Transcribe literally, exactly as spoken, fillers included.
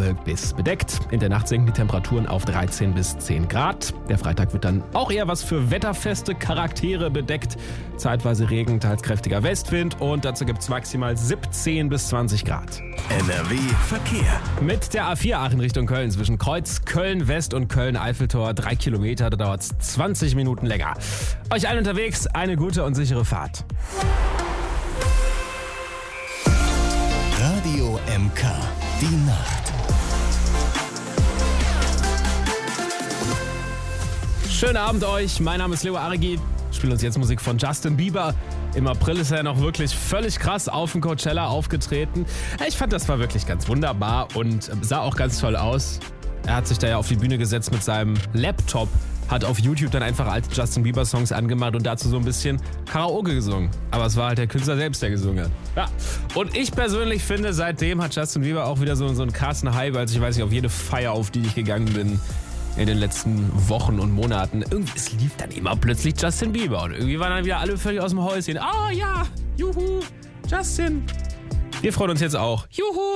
bewölkt bis bedeckt. In der Nacht sinken die Temperaturen auf dreizehn bis zehn Grad. Der Freitag wird dann auch eher was für wetterfeste Charaktere bedeckt. Zeitweise Regen, teils kräftiger Westwind und dazu gibt es maximal siebzehn bis zwanzig Grad. N R W Verkehr. Mit der A vier Aachen Richtung Köln zwischen Kreuz, Köln-West und Köln-Eiffeltor drei Kilometer, da dauert es zwanzig Minuten länger. Euch allen unterwegs eine gute und sichere Fahrt. Radio M K, die Nacht. Schönen Abend euch, mein Name ist Leo Arigi. Spielen uns jetzt Musik von Justin Bieber. Im April ist er noch wirklich völlig krass auf dem Coachella aufgetreten. Ich fand, das war wirklich ganz wunderbar und sah auch ganz toll aus. Er hat sich da ja auf die Bühne gesetzt mit seinem Laptop, hat auf YouTube dann einfach alte Justin Bieber Songs angemacht und dazu so ein bisschen Karaoke gesungen. Aber es war halt der Künstler selbst, der gesungen hat. Ja. Und ich persönlich finde, seitdem hat Justin Bieber auch wieder so, so einen krassen Hype. Also ich weiß nicht, auf jede Feier, auf die ich gegangen bin in den letzten Wochen und Monaten. Irgendwie, es lief dann immer plötzlich Justin Bieber und irgendwie waren dann wieder alle völlig aus dem Häuschen. Ah ja, juhu, Justin. Wir freuen uns jetzt auch. Juhu.